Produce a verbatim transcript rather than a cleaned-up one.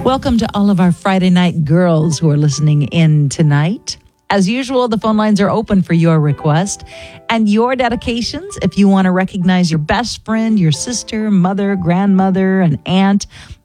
Welcome to all of our Friday night girls who are listening in tonight. As usual, the phone lines are open for your request and your dedications. If you want to recognize your best friend, your sister, mother, grandmother, an aunt,